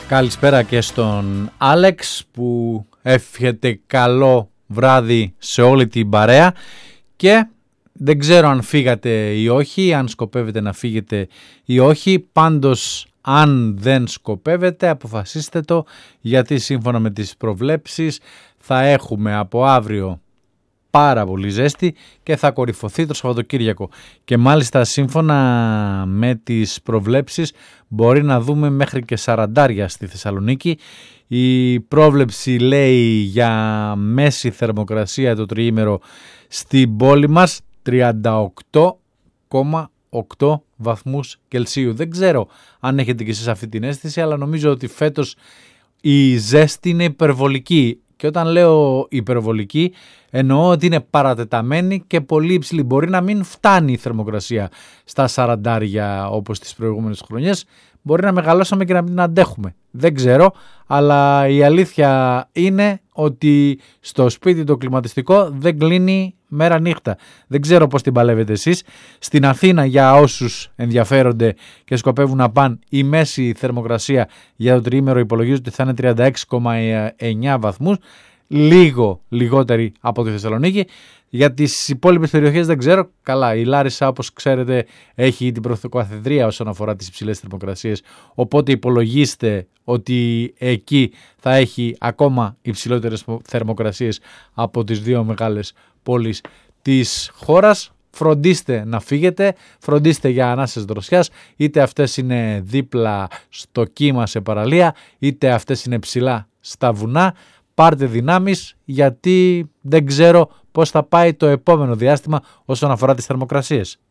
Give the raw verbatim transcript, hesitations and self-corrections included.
Καλησπέρα και στον Άλεξ που εύχεται καλό βράδυ σε όλη την παρέα και δεν ξέρω αν φύγατε ή όχι, αν σκοπεύετε να φύγετε ή όχι, πάντως αν δεν σκοπεύετε αποφασίστε το, γιατί σύμφωνα με τις προβλέψεις θα έχουμε από αύριο πάρα πολύ ζέστη και θα κορυφωθεί το Σαββατοκύριακο και μάλιστα σύμφωνα με τις προβλέψεις μπορεί να δούμε μέχρι και σαραντάρια στη Θεσσαλονίκη. Η πρόβλεψη λέει για μέση θερμοκρασία το τριήμερο στην πόλη μας τριάντα οκτώ κόμμα οκτώ βαθμούς Κελσίου. Δεν ξέρω αν έχετε και εσείς αυτή την αίσθηση, αλλά νομίζω ότι φέτος η ζέστη είναι υπερβολική. Και όταν λέω υπερβολική εννοώ ότι είναι παρατεταμένη και πολύ υψηλή. Μπορεί να μην φτάνει η θερμοκρασία στα σαραντάρια όπως τις προηγούμενες χρονιές. Μπορεί να μεγαλώσαμε και να μην αντέχουμε. Δεν ξέρω, αλλά η αλήθεια είναι ότι στο σπίτι το κλιματιστικό δεν κλείνει μέρα νύχτα. Δεν ξέρω πώς την παλεύετε εσείς. Στην Αθήνα, για όσους ενδιαφέρονται και σκοπεύουν να πάνε, η μέση θερμοκρασία για το τριήμερο υπολογίζεται ότι θα είναι τριάντα έξι κόμμα εννιά βαθμούς, λίγο λιγότερη από τη Θεσσαλονίκη. Για τις υπόλοιπες περιοχές δεν ξέρω. Καλά, η Λάρισα, όπως ξέρετε, έχει την πρωτοκαθεδρία όσον αφορά τις υψηλές θερμοκρασίες, οπότε υπολογίστε ότι εκεί θα έχει ακόμα υψηλότερες θερμοκρασίες από τις δύο μεγάλες πόλεις της χώρας. Φροντίστε να φύγετε, φροντίστε για ανάσες δροσιάς, είτε αυτές είναι δίπλα στο κύμα σε παραλία, είτε αυτές είναι ψηλά στα βουνά. Πάρτε δυνάμεις, γιατί δεν ξέρω πώς θα πάει το επόμενο διάστημα όσον αφορά τις θερμοκρασίες.